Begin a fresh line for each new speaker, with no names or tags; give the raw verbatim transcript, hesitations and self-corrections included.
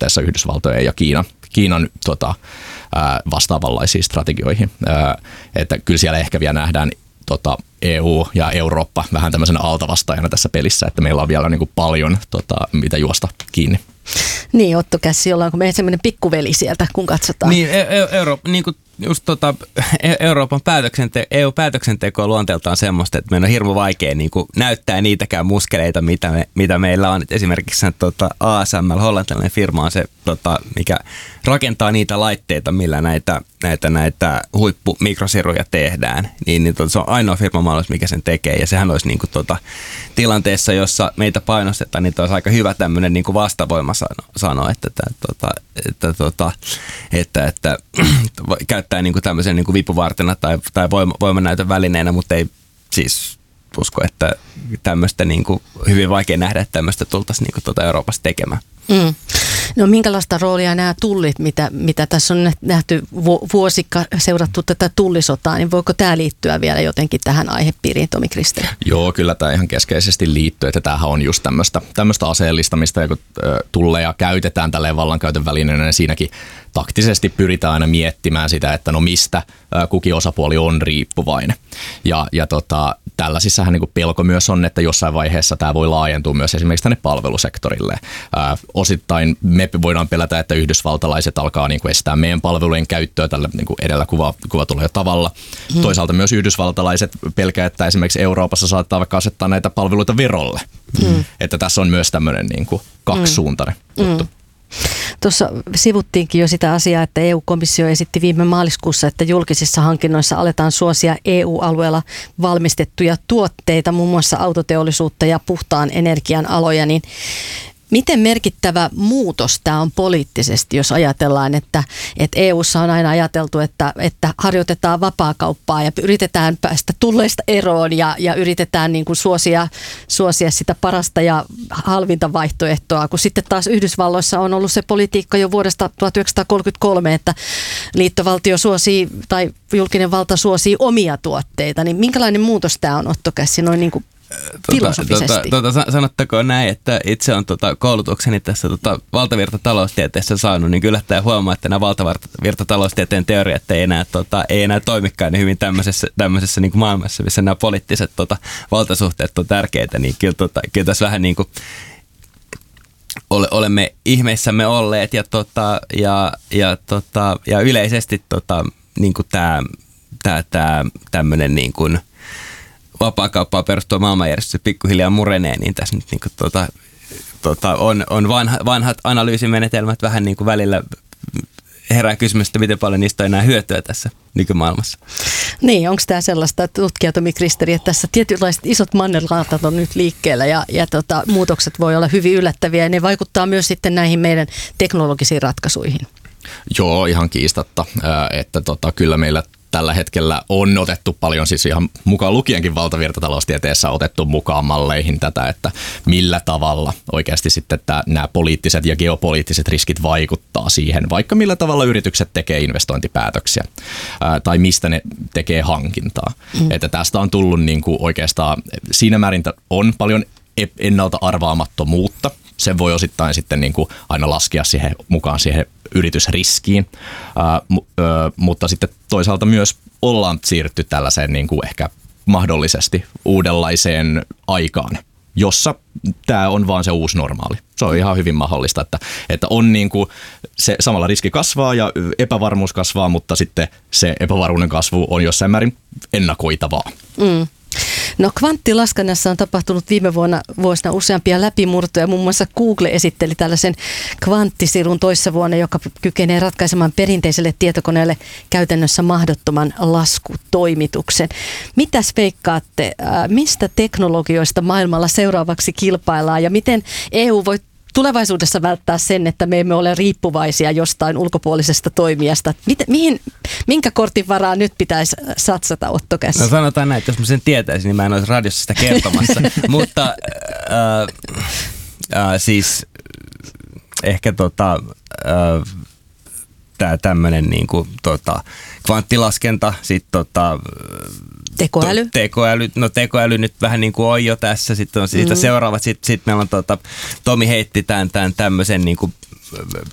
suhteessa Yhdysvaltojen ja Kiinan, Kiinan tota, ää, vastaavanlaisiin strategioihin. Ää, että kyllä siellä ehkä vielä nähdään tota, E U ja Eurooppa vähän tämmöisenä altavastaajana tässä pelissä, että meillä on vielä niin kuin paljon tota, mitä juosta kiinni.
Niin, Otto Kässi, ollaanko me semmoinen pikkuveli sieltä, kun katsotaan?
Niin, e- Euro, niin kuin just tota, Euroopan päätöksente- E U-päätöksenteko on luonteeltaan semmoista, että meidän on hirmu vaikea niin kuin näyttää niitäkään muskeleita, mitä, me, mitä meillä on. Et esimerkiksi tota A S M L, hollantilainen firma on se, tota, mikä rakentaa niitä laitteita, millä näitä, näitä, näitä huippumikrosiruja tehdään. Niin, niin tota, se on ainoa firma maailmassa, mikä sen tekee. Ja sehän olisi niin kuin, tota, tilanteessa, jossa meitä painostetaan, niin olisi aika hyvä tämmöinen niin kuin vastavoima sanoa, että, että, että, että, että, että, että käyttää niin kuin tämmöisen niin kuin vipuvartena tai, tai voima, voimanäytön välineenä, mutta ei siis usko, että tämmöistä niin kuin hyvin vaikea nähdä, että tämmöistä tultaisiin niin kuin tuota Euroopassa tekemään.
Mm. No minkälaista roolia nämä tullit, mitä, mitä tässä on nähty vuosikka seurattu tätä tullisotaa, niin voiko tämä liittyä vielä jotenkin tähän aihepiiriin, Tomi Kristeri?
Joo, kyllä tämä ihan keskeisesti liittyy, että tämähän on just tämmöistä, tämmöistä aseellistamista, ja kun tulleja käytetään tälleen vallankäytön välineenä, niin siinäkin taktisesti pyritään aina miettimään sitä, että no mistä kukin osapuoli on riippuvainen. Ja, ja tota, tällaisissahan niin kuin pelko myös on, että jossain vaiheessa tämä voi laajentua myös esimerkiksi tänne palvelusektorille. Ää, osittain me voidaan pelätä, että yhdysvaltalaiset alkaa niin kuin estää meidän palvelujen käyttöä tällä niin kuin edellä kuva, kuvatulla jo tavalla. Hmm. Toisaalta myös yhdysvaltalaiset pelkää, että esimerkiksi Euroopassa saattaa vaikka asettaa näitä palveluita verolle. Hmm. Että tässä on myös tämmöinen niin kuin kaksisuuntainen hmm. juttu. Hmm.
Tuossa sivuttiinkin jo sitä asiaa, että E U-komissio esitti viime maaliskuussa, että julkisissa hankinnoissa aletaan suosia E U-alueella valmistettuja tuotteita, muun muassa autoteollisuutta ja puhtaan energian aloja, niin miten merkittävä muutos tämä on poliittisesti, jos ajatellaan, että, että E U:ssa on aina ajateltu, että, että harjoitetaan vapaakauppaa ja yritetään päästä tulleista eroon ja, ja yritetään niin kuin suosia, suosia sitä parasta ja halvinta vaihtoehtoa, kun sitten taas Yhdysvalloissa on ollut se politiikka jo vuodesta tuhatyhdeksänsataakolmekymmentäkolme, että liittovaltio suosii tai julkinen valta suosii omia tuotteita, niin minkälainen muutos tämä on, Otto Kässi, noin niin kuin filosofisesti?
Tota, tota, sanottakoon näin, että itse on tota, koulutukseni tässä tota, valtavirtataloustieteessä saanut, niin kyllä tämä huomaa, että nämä valtavirtataloustieteen teoriat ei enää, tota, ei enää toimikaan niin hyvin tämmöisessä, tämmöisessä niin kuin maailmassa, missä nämä poliittiset tota, valtasuhteet on tärkeitä, niin kyllä, tota, kyllä tässä vähän niin kuin ole, olemme ihmeissämme olleet ja, tota, ja, ja, tota, ja yleisesti tota, niin kuin tämä, tämä, tämä tämmöinen niin kuin vapaakauppaa perustuva maailmanjärjestys pikkuhiljaa murenee, niin tässä nyt niin kuin, tota, tota, on, on vanha, vanhat analyysimenetelmät vähän niin kuin välillä herää kysymys, että miten paljon niistä on enää hyötyä tässä nykymaailmassa.
Niin, onko tämä sellaista, tutkija Tomi Kristeri, että tässä tietynlaiset isot mannerlaatat on nyt liikkeellä ja, ja tota, muutokset voi olla hyvin yllättäviä ja ne vaikuttaa myös sitten näihin meidän teknologisiin ratkaisuihin? Joo,
ihan kiistatta, että tota, kyllä meillä tällä hetkellä on otettu paljon, siis ihan mukaan lukienkin valtavirtataloustieteessä otettu mukaan malleihin tätä, että millä tavalla oikeasti sitten että nämä poliittiset ja geopoliittiset riskit vaikuttaa siihen, vaikka millä tavalla yritykset tekee investointipäätöksiä ää, tai mistä ne tekee hankintaa. Mm. Että tästä on tullut niin kuin oikeastaan, siinä määrin on paljon ennalta arvaamattomuutta. Sen voi osittain sitten niin kuin aina laskea siihen, mukaan siihen yritysriskiin, ää, mu, ö, mutta sitten toisaalta myös ollaan siirrytty tällaiseen niin kuin ehkä mahdollisesti uudenlaiseen aikaan, jossa tämä on vaan se uusi normaali. Se on ihan hyvin mahdollista, että, että on niin kuin se samalla riski kasvaa ja epävarmuus kasvaa, mutta sitten se epävarmuuden kasvu on jossain määrin ennakoitavaa. Mm.
No kvanttilaskennassa on tapahtunut viime vuonna, vuosina useampia läpimurtoja. Muun muassa Google esitteli tällaisen kvanttisirun toissa vuonna, joka kykenee ratkaisemaan perinteiselle tietokoneelle käytännössä mahdottoman laskutoimituksen. Mitäs veikkaatte, mistä teknologioista maailmalla seuraavaksi kilpaillaan ja miten E U voi tulevaisuudessa välttää sen, että me emme ole riippuvaisia jostain ulkopuolisesta toimijasta? Miten, mihin, minkä kortin varaan nyt pitäisi satsata, Otto Kässi?
No sanotaan näin, että jos mä sen tietäisin, niin mä en olisi radiossa sitä kertomassa. Mutta äh, äh, siis ehkä tota, äh, tää tämmönen niinku tota kvanttilaskenta, sit tota
Tekoäly?
To, tekoäly, no tekoäly nyt vähän niin kuin on jo tässä, sitten on siitä mm. seuraavat, sitten sit meillä on tota, Tomi heitti tämän, tämän tämmöisen niin kuin